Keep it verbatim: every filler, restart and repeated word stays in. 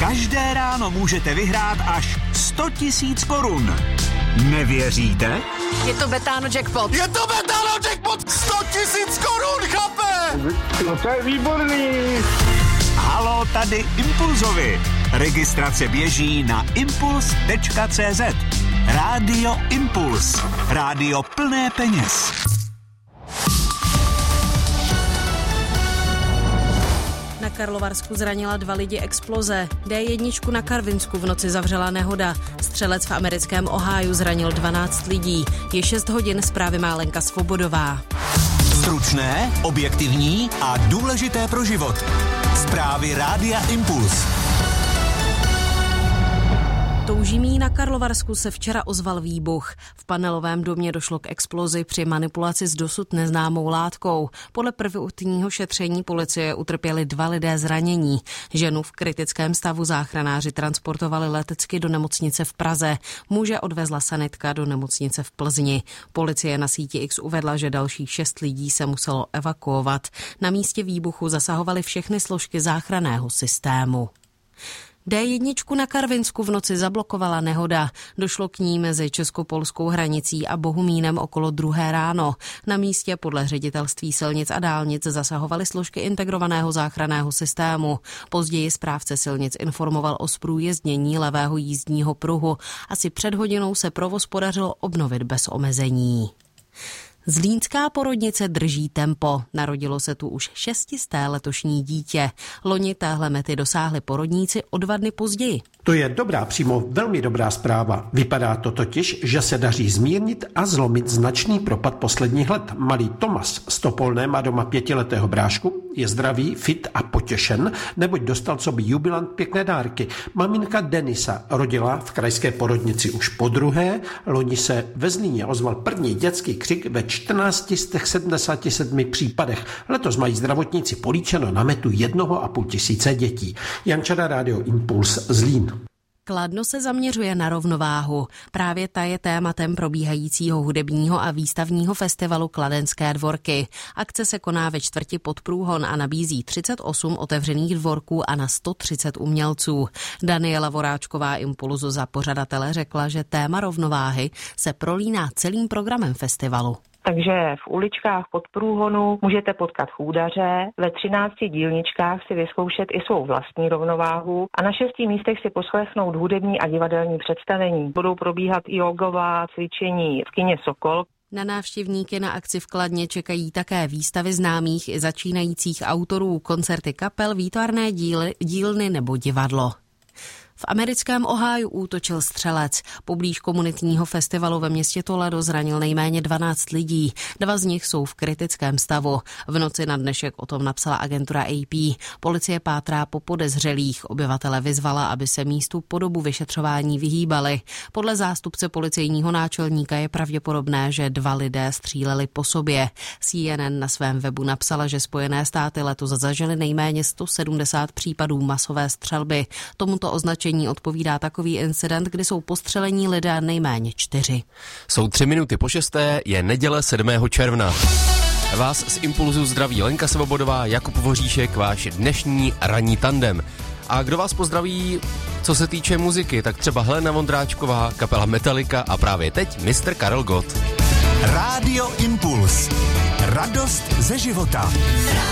Každé ráno můžete vyhrát až sto tisíc korun. Nevěříte? Je to Betano jackpot. Je to Betano jackpot! sto tisíc korun, chlape! No to je výborný. Halo, tady Impulzovi. Registrace běží na impuls tečka cé zet. Rádio Impuls. Rádio plné peněz. Na Karlovarsku zranila dva lidi exploze. dé jedna na Karvinsku v noci zavřela nehoda. Střelec v americkém Ohiu zranil dvanáct lidí. Je šest hodin, zprávy má Lenka Svobodová. Stručné, objektivní a důležité pro život. Zprávy Rádia Impuls. Toužimí na Karlovarsku se včera ozval výbuch. V panelovém domě došlo k explozi při manipulaci s dosud neznámou látkou. Podle prvotního šetření policie utrpěli dva lidé zranění. Ženu v kritickém stavu záchranáři transportovali letecky do nemocnice v Praze. Muže odvezla sanitka do nemocnice v Plzni. Policie na síti X uvedla, že dalších šest lidí se muselo evakuovat. Na místě výbuchu zasahovaly všechny složky záchranného systému. dé jedna na Karvinsku v noci zablokovala nehoda. Došlo k ní mezi česko-polskou hranicí a Bohumínem okolo druhé ráno. Na místě podle ředitelství silnic a dálnic zasahovaly složky integrovaného záchranného systému. Později správce silnic informoval o zprůjezdnění levého jízdního pruhu. Asi před hodinou se provoz podařilo obnovit bez omezení. Zlínská porodnice drží tempo. Narodilo se tu už šestisté letošní dítě. Loni téhle mety dosáhli porodníci o dva dny později. To je dobrá, přímo velmi dobrá zpráva. Vypadá to totiž, že se daří zmírnit a zlomit značný propad posledních let. Malý Tomas z Topolné má doma pětiletého brášku, je zdravý, fit a potěšen, neboť dostal coby jubilant pěkné dárky. Maminka Denisa rodila v krajské porodnici už podruhé. Loni se ve Zlíně ozval první dětský křik ve čtrnácti z těch sedmdesáti sedmi případech. Letos mají zdravotníci políčeno na metu jednoho a půl tisíce dětí. Jan Čada, Rádio Impuls, Zlín. Kladno se zaměřuje na rovnováhu. Právě ta je tématem probíhajícího hudebního a výstavního festivalu Kladenské dvorky. Akce se koná ve čtvrti pod Průhon a nabízí třicet osm otevřených dvorků a na sto třicet umělců. Daniela Voráčková Impulzu za pořadatele řekla, že téma rovnováhy se prolíná celým programem festivalu. Takže v uličkách pod Průhonu můžete potkat chůdaře, ve třinácti dílničkách si vyzkoušet i svou vlastní rovnováhu a na šesti místech si poslechnout hudební a divadelní představení. Budou probíhat i jogová cvičení v kině Sokol. Na návštěvníky na akci v Kladně čekají také výstavy známých i začínajících autorů, koncerty kapel, výtvarné díly, dílny nebo divadlo. V americkém Ohiu útočil střelec. Poblíž komunitního festivalu ve městě Toledo zranil nejméně dvanáct lidí. Dva z nich jsou v kritickém stavu. V noci na dnešek o tom napsala agentura A P. Policie pátrá po podezřelých. Obyvatele vyzvala, aby se místu po dobu vyšetřování vyhýbali. Podle zástupce policejního náčelníka je pravděpodobné, že dva lidé stříleli po sobě. C N N na svém webu napsala, že Spojené státy letos zažily nejméně sto sedmdesát případů masové střelby. Tomuto označení odpovídá takový incident, kdy jsou postřelení lidé nejméně čtyři. Jsou tři minuty po šesté, je neděle sedmého června. Vás z Impulzu zdraví Lenka Svobodová, Jakub Voříšek, váš dnešní ranní tandem. A kdo vás pozdraví, co se týče muziky, tak třeba Helena Vondráčková, kapela Metallica a právě teď mistr Karel Gott. Rádio Impuls. Radost ze života.